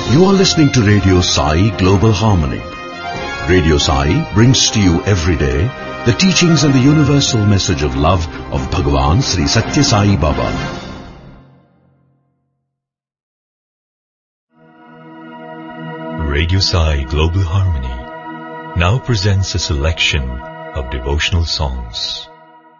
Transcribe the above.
You are listening to Radio Sai Global Harmony. Radio Sai brings to you every day the teachings and the universal message of love of Bhagavan Sri Satya Sai Baba. Radio Sai Global Harmony now presents a selection of devotional songs.